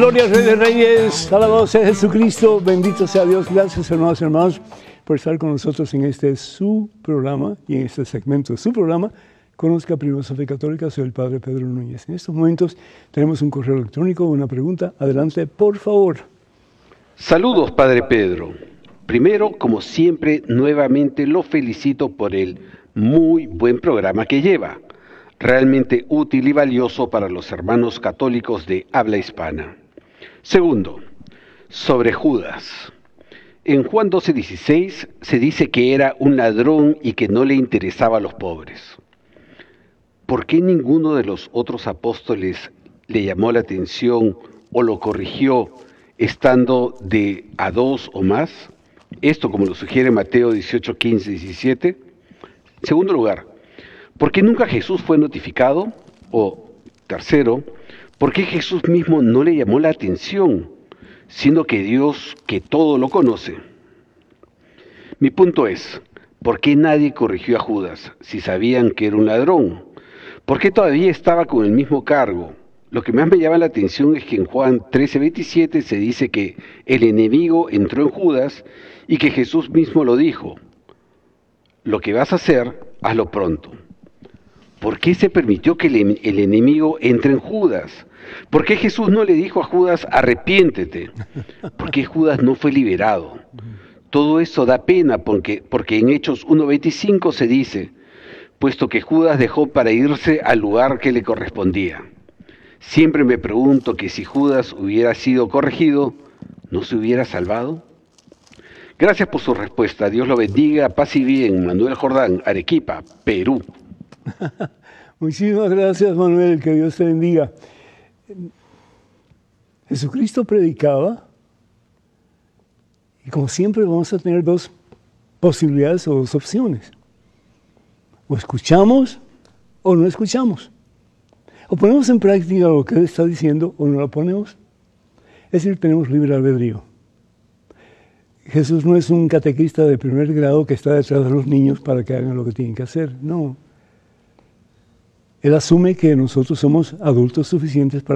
gloria al Rey de Reyes, alabado sea Jesucristo, bendito sea Dios. Gracias, hermanos y hermanas, por estar con nosotros en este su programa y en este segmento de su programa. Conozca primero su fe católica, soy el Padre Pedro Núñez. En estos momentos tenemos un correo electrónico, una pregunta. Adelante, por favor. Saludos, Padre Pedro. Primero, como siempre, nuevamente lo felicito por el muy buen programa que lleva. Realmente útil y valioso para los hermanos católicos de habla hispana. Segundo, sobre Judas. En Juan 12:16 se dice que era un ladrón y que no le interesaba a los pobres. ¿Por qué ninguno de los otros apóstoles le llamó la atención o lo corrigió estando de a dos o más? Esto como lo sugiere Mateo 18, 15, 17. En segundo lugar, ¿por qué nunca Jesús fue notificado? O tercero, ¿por qué Jesús mismo no le llamó la atención, siendo que Dios, que todo lo conoce? Mi punto es, ¿por qué nadie corrigió a Judas si sabían que era un ladrón? ¿Por qué todavía estaba con el mismo cargo? Lo que más me llama la atención es que en Juan 13:27 se dice que el enemigo entró en Judas y que Jesús mismo lo dijo. Lo que vas a hacer, hazlo pronto. ¿Por qué se permitió que el enemigo entre en Judas? ¿Por qué Jesús no le dijo a Judas, arrepiéntete? ¿Por qué Judas no fue liberado? Todo eso da pena porque en Hechos 1:25 se dice, puesto que Judas dejó para irse al lugar que le correspondía. Siempre me pregunto que si Judas hubiera sido corregido, ¿no se hubiera salvado? Gracias por su respuesta. Dios lo bendiga. Paz y bien. Manuel Jordán, Arequipa, Perú. Muchísimas gracias, Manuel, que Dios te bendiga. Jesucristo predicaba, y como siempre vamos a tener dos posibilidades o dos opciones. O escuchamos o no escuchamos. O ponemos en práctica lo que Él está diciendo o no lo ponemos. Es decir, tenemos libre albedrío. Jesús no es un catequista de primer grado que está detrás de los niños para que hagan lo que tienen que hacer. No. Él asume que nosotros somos adultos suficientes para